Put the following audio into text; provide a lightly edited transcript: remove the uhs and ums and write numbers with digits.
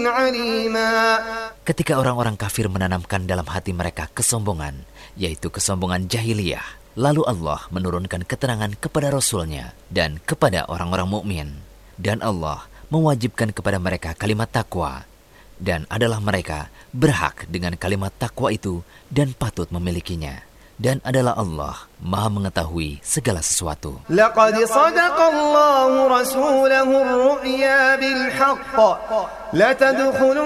عليما. Ketika orang-orang kafir menanamkan dalam hati mereka kesombongan, yaitu kesombongan jahiliyah, lalu Allah menurunkan keterangan kepada Rasul-Nya dan kepada orang-orang mukmin, dan Allah mewajibkan kepada mereka kalimat takwa, dan adalah mereka berhak dengan kalimat takwa itu dan patut memilikinya. Dan adalah Allah Maha mengetahui segala sesuatu. لقد صدق الله رسوله الرؤيا بالحق لتدخلن